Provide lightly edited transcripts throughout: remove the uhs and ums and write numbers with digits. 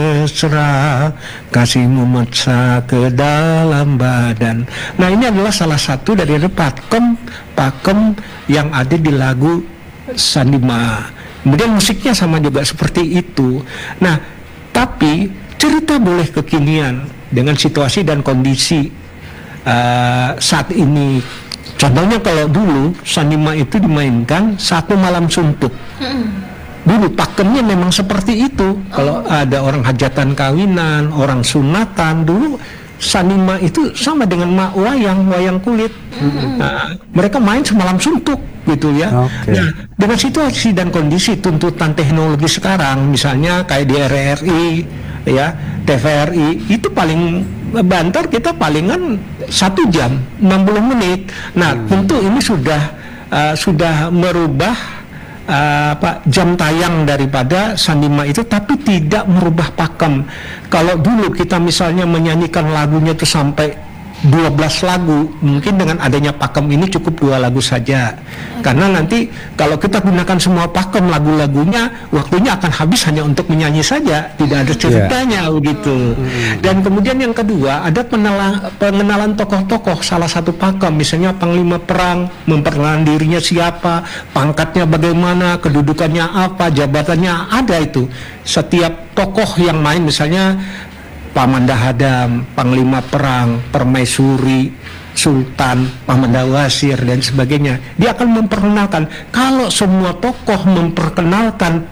mesra, kasihmu mesra ke dalam badan. Nah, ini adalah salah satu dari pakem yang ada di lagu Sandima. Kemudian musiknya sama juga seperti itu. Nah, tapi cerita boleh kekinian dengan situasi dan kondisi saat ini. Contohnya kalau dulu Sandima itu dimainkan satu malam suntuk. Dulu pakemnya memang seperti itu. Kalau ada orang hajatan kawinan, orang sunatan, dulu Sandima itu sama dengan wayang kulit. Nah, mereka main semalam suntuk gitu ya. Nah, dengan situasi dan kondisi tuntutan teknologi sekarang, misalnya kayak di RRI ya, TVRI, itu paling banter kita palingan 1 jam 60 menit. Nah, tentu ini sudah merubah jam tayang daripada Sandima itu, tapi tidak merubah pakem. Kalau dulu kita misalnya menyanyikan lagunya itu sampai 12 lagu, mungkin dengan adanya pakem ini cukup 2 lagu saja. Karena nanti kalau kita gunakan semua pakem lagu-lagunya, waktunya akan habis hanya untuk menyanyi saja, tidak ada ceritanya begitu. Dan kemudian yang kedua, ada pengenalan tokoh-tokoh salah satu pakem, misalnya panglima perang, memperkenalkan dirinya siapa, pangkatnya bagaimana, kedudukannya apa, jabatannya, ada itu. Setiap tokoh yang main, misalnya Pamandahadam, Panglima Perang, Permaisuri, Sultan, Pamandawasir, dan sebagainya. Dia akan memperkenalkan. Kalau semua tokoh memperkenalkan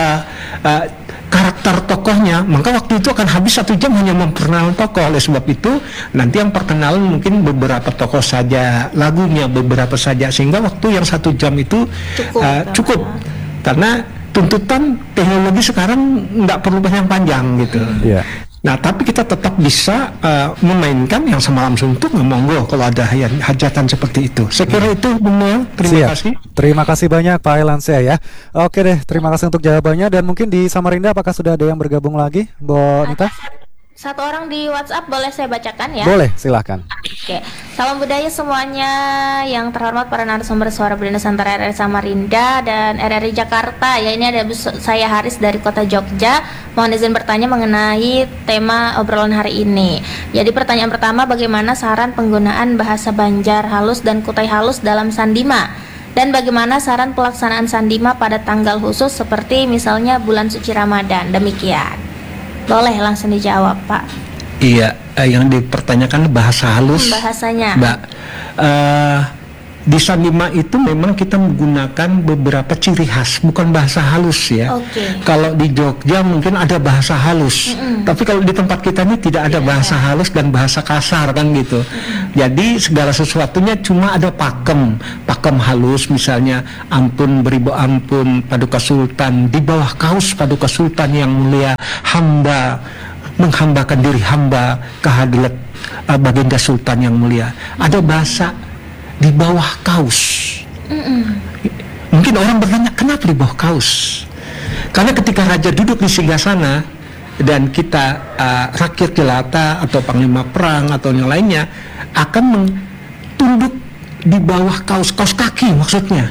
karakter tokohnya, maka waktu itu akan habis 1 jam hanya memperkenalkan tokoh. Oleh sebab itu, nanti yang perkenalan mungkin beberapa tokoh saja, lagunya beberapa saja, sehingga waktu yang 1 jam itu cukup. Karena tuntutan teknologi sekarang nggak perlu panjang-panjang gitu. Nah, tapi kita tetap bisa memainkan yang semalam suntuk, monggo kalau ada hajatan seperti itu. Saya kira itu, Bung Noel. Terima kasih. Terima kasih banyak Pak Elansia ya. Oke deh, terima kasih untuk jawabannya. Dan mungkin di Samarinda apakah sudah ada yang bergabung lagi, Bu Nita? Satu orang di WhatsApp, boleh saya bacakan ya? Boleh, silahkan. Oke, salam budaya semuanya. Yang terhormat para narasumber Suara Bunda Nusantara RRI Samarinda dan RRI Jakarta. Ya, ini ada saya Haris dari kota Jogja. Mohon izin bertanya mengenai tema obrolan hari ini. Jadi pertanyaan pertama, bagaimana saran penggunaan bahasa Banjar halus dan Kutai halus dalam Sandima? Dan bagaimana saran pelaksanaan Sandima pada tanggal khusus seperti misalnya bulan suci Ramadan? Demikian. Boleh langsung dijawab, Pak. Iya, yang dipertanyakan bahasa halus. Bahasanya. Mbak, di Sandima itu memang kita menggunakan beberapa ciri khas, bukan bahasa halus ya. Kalau di Jogja mungkin ada bahasa halus, tapi kalau di tempat kita ini tidak ada bahasa halus dan bahasa kasar kan gitu. Jadi segala sesuatunya cuma ada pakem halus, misalnya ampun beribu ampun paduka sultan, di bawah kaus paduka sultan yang mulia hamba menghambakan diri hamba kehadirat baginda sultan yang mulia. Ada bahasa di bawah kaus. Mungkin orang bertanya, kenapa di bawah kaus? Karena ketika raja duduk di singgasana dan kita rakyat jelata atau panglima perang atau yang lainnya akan tunduk di bawah kaus kaki maksudnya.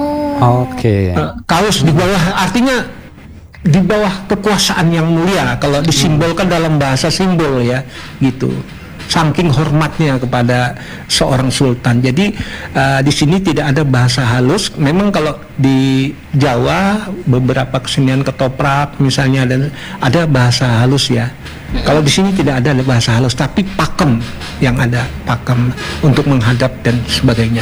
Kaus di bawah artinya di bawah kekuasaan yang mulia, kalau disimbolkan dalam bahasa simbol ya gitu. Saking hormatnya kepada seorang sultan. Jadi di sini tidak ada bahasa halus. Memang kalau di Jawa beberapa kesenian ketoprak misalnya ada bahasa halus ya. Kalau di sini tidak ada bahasa halus, tapi pakem yang ada, pakem untuk menghadap dan sebagainya.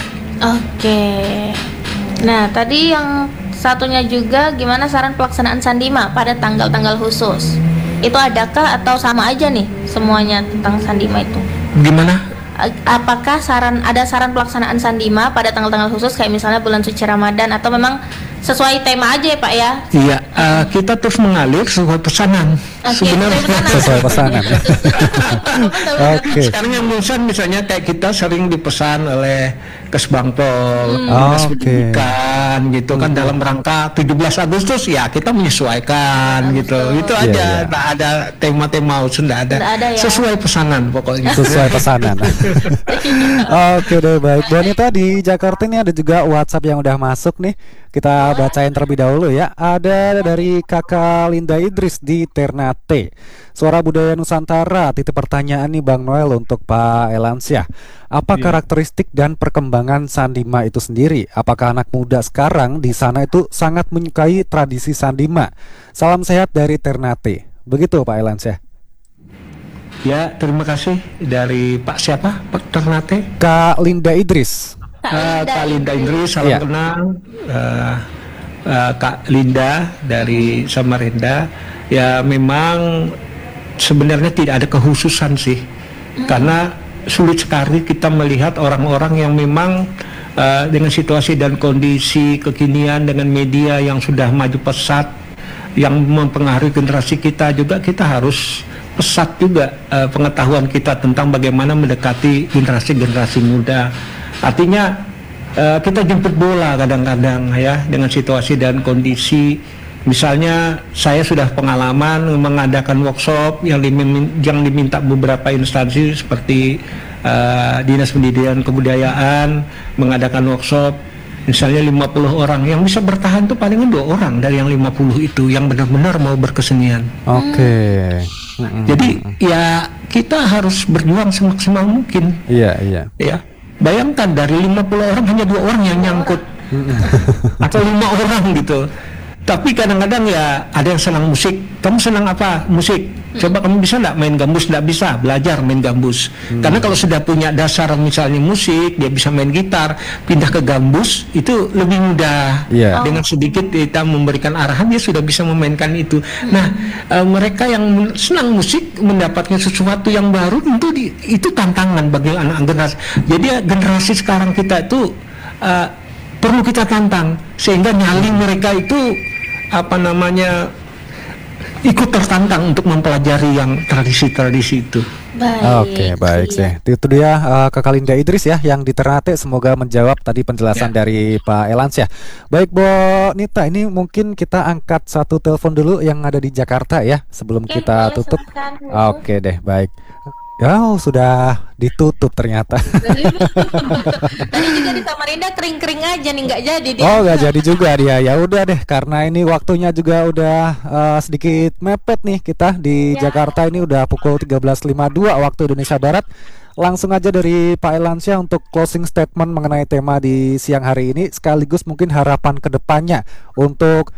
Nah, tadi yang satunya juga, gimana saran pelaksanaan Sandima pada tanggal-tanggal khusus? Itu adakah atau sama aja nih semuanya tentang Sandima itu? Gimana? Apakah ada saran pelaksanaan Sandima pada tanggal-tanggal khusus kayak misalnya bulan suci Ramadan, atau memang sesuai tema aja ya Pak ya? Iya, kita terus mengalir sesuai pesanan. Sebenarnya sesuai pesanan. Sekarang yang misalnya kayak kita sering dipesan oleh Kesbangpol, Dinas Pendidikan gitu kan, dalam rangka 17 Agustus ya kita menyesuaikan gitu. Itu aja, tak ada tema-tema khusus, tidak ada. Ya? Sesuai pesanan pokoknya. Sesuai pesanan. Oke deh, baik. Bu Anita di Jakarta ini ada juga WhatsApp yang udah masuk nih. Kita bacain terlebih dahulu ya. Ada dari Kakak Linda Idris di Ternate. Suara Budaya Nusantara, titik pertanyaan nih Bang Noel untuk Pak Elansyah. Apa karakteristik dan perkembangan Sandima itu sendiri? Apakah anak muda sekarang di sana itu sangat menyukai tradisi Sandima? Salam sehat dari Ternate. Begitu Pak Elansyah. Ya, terima kasih dari Pak siapa? Pak Ternate? Kak Linda Idris. Kak Linda Idris, salam kenal. Kak Linda dari Samarinda. Ya, memang sebenarnya tidak ada kekhususan sih, karena sulit sekali kita melihat orang-orang yang memang dengan situasi dan kondisi kekinian dengan media yang sudah maju pesat, yang mempengaruhi generasi kita juga, kita harus pesat juga pengetahuan kita tentang bagaimana mendekati generasi-generasi muda. Artinya kita jemput bola kadang-kadang ya dengan situasi dan kondisi. Misalnya saya sudah pengalaman mengadakan workshop yang diminta beberapa instansi seperti Dinas Pendidikan Kebudayaan mengadakan workshop. Misalnya 50 orang yang bisa bertahan tuh palingan 2 orang dari yang 50 itu yang benar-benar mau berkesenian. Oke. Jadi ya kita harus berjuang semaksimal mungkin. Iya. Ya, bayangkan dari 50 orang hanya 2 orang yang nyangkut atau 5 orang gitu. Tapi kadang-kadang ya ada yang senang musik. Kamu senang apa? Musik. Coba kamu bisa nggak main gambus? Nggak bisa. Belajar main gambus. Karena kalau sudah punya dasar misalnya musik, dia bisa main gitar, pindah ke gambus itu lebih mudah. Dengan sedikit kita memberikan arahan, dia sudah bisa memainkan itu. Nah, mereka yang senang musik mendapatkan sesuatu yang baru, tentu itu tantangan bagi anak generasi. Jadi generasi sekarang kita itu perlu kita tantang sehingga nyali mereka itu ikut tertantang untuk mempelajari yang tradisi-tradisi itu. Oke, baik sih. Itu dia Kakak Linda Idris ya yang di Ternate. Semoga menjawab tadi penjelasan dari Pak Elansyah. Baik Bu Nita, ini mungkin kita angkat satu telepon dulu yang ada di Jakarta ya sebelum kita tutup. Oke deh, baik. Sudah ditutup ternyata. Tadi juga di Samarinda kering-kering aja nih, nggak jadi dia. Nggak jadi juga dia. Ya udah deh, karena ini waktunya juga udah sedikit mepet nih kita di Jakarta. Ini udah pukul 13.52 waktu Indonesia Barat. Langsung aja dari Pak Elansyah untuk closing statement mengenai tema di siang hari ini, sekaligus mungkin harapan kedepannya untuk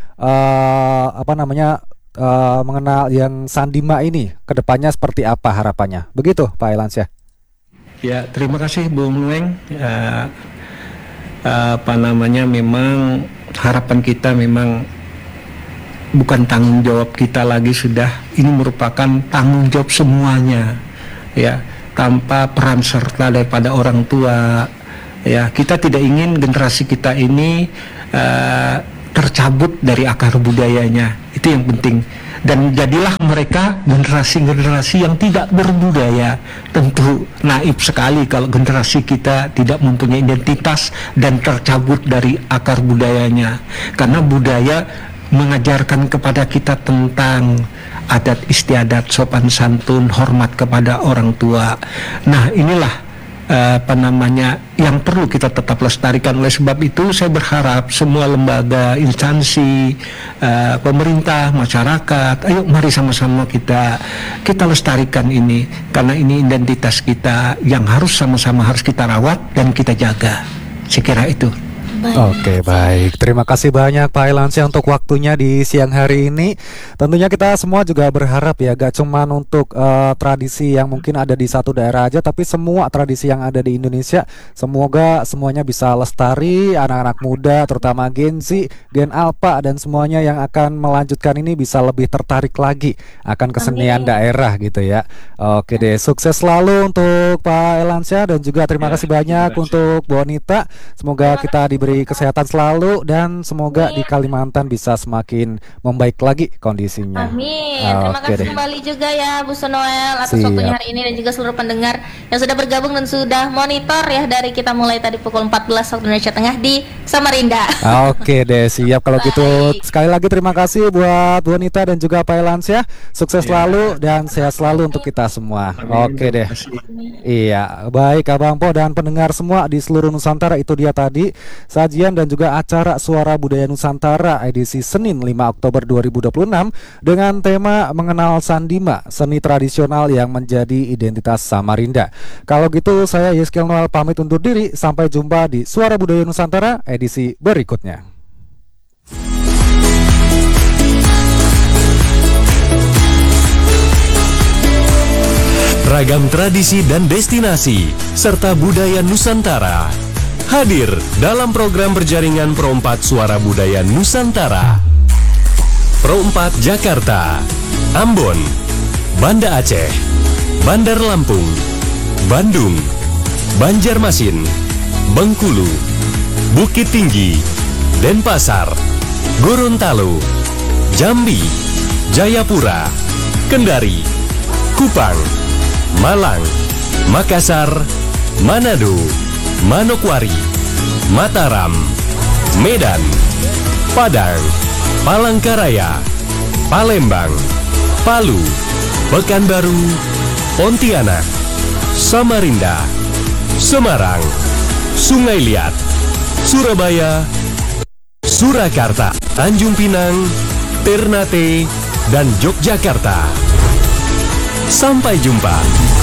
mengenal yang Sandima ini kedepannya seperti apa harapannya, begitu Pak Elansyah? Ya, terima kasih Bung Lueng. Memang harapan kita memang bukan tanggung jawab kita lagi, sudah ini merupakan tanggung jawab semuanya ya, tanpa peran serta daripada orang tua ya. Kita tidak ingin generasi kita ini tercabut dari akar budayanya, itu yang penting. Dan jadilah mereka generasi-generasi yang tidak berbudaya. Tentu naif sekali kalau generasi kita tidak mempunyai identitas dan tercabut dari akar budayanya. Karena budaya mengajarkan kepada kita tentang adat istiadat, sopan santun, hormat kepada orang tua. Nah, inilah yang perlu kita tetap lestarikan. Oleh sebab itu saya berharap semua lembaga, instansi, pemerintah, masyarakat, ayo mari sama-sama kita lestarikan ini, karena ini identitas kita yang harus sama-sama harus kita rawat dan kita jaga. Saya kira itu. Oke, baik. Terima kasih banyak Pak Elansyah untuk waktunya di siang hari ini. Tentunya kita semua juga berharap ya, gak cuman untuk tradisi yang mungkin ada di satu daerah aja, tapi semua tradisi yang ada di Indonesia, semoga semuanya bisa lestari. Anak-anak muda, terutama Gen Z, Gen Alpha, dan semuanya yang akan melanjutkan ini bisa lebih tertarik lagi akan kesenian daerah gitu ya. Oke deh, sukses selalu untuk Pak Elansyah, dan juga terima kasih banyak untuk Bu Nita. Semoga kita diberi kesehatan selalu dan semoga di Kalimantan bisa semakin membaik lagi kondisinya. Amin. Terima kasih kembali juga ya Bu Noel atas waktunya hari ini, dan juga seluruh pendengar yang sudah bergabung dan sudah monitor ya dari kita mulai tadi pukul 14 waktu Indonesia Tengah di Samarinda. Oke deh, siap kalau gitu. Sekali lagi terima kasih buat Bu Nita dan juga Pak Elansyah. Sukses selalu dan sehat selalu untuk kita semua. Oke deh. Iya, baik Abang Po dan pendengar semua di seluruh Nusantara, itu dia tadi sajian dan juga acara Suara Budaya Nusantara edisi Senin 5 Oktober 2026 dengan tema mengenal Sandima, seni tradisional yang menjadi identitas Samarinda. Kalau gitu saya Yeskel Noel pamit undur diri, sampai jumpa di Suara Budaya Nusantara edisi berikutnya. Ragam tradisi dan destinasi serta budaya Nusantara hadir dalam program berjaringan Pro 4 Suara Budaya Nusantara. Pro 4 Jakarta, Ambon, Banda Aceh, Bandar Lampung, Bandung, Banjarmasin, Bengkulu, Bukit Tinggi, Denpasar, Gorontalo, Jambi, Jayapura, Kendari, Kupang, Malang, Makassar, Manado, Manokwari, Mataram, Medan, Padang, Palangkaraya, Palembang, Palu, Pekanbaru, Pontianak, Samarinda, Semarang, Sungai Liat, Surabaya, Surakarta, Tanjung Pinang, Ternate, dan Yogyakarta. Sampai jumpa.